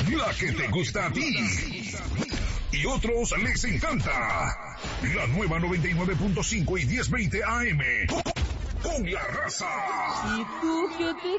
La que te gusta a ti. Y otros les encanta. La nueva 99.5 y 1020 AM. Con la raza. Y tú que te